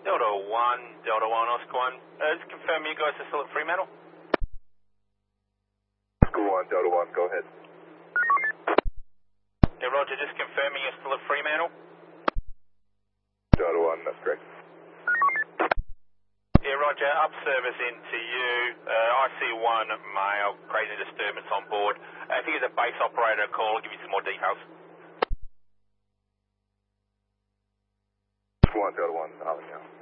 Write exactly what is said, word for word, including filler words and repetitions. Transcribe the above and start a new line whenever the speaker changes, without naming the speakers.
Delta one, Delta one, Oscar one. Uh, just confirm you guys are still at Fremantle?
Oscar one, Delta one, go ahead.
Yeah, Roger, just confirming you're still at Fremantle?
Delta one, that's correct.
Yeah, Roger, up service into you. Uh, I C one male, crazy disturbance on board. Uh, if you get a base operator call, I'll give you some more details.
Oscar one, Delta one, Arlington.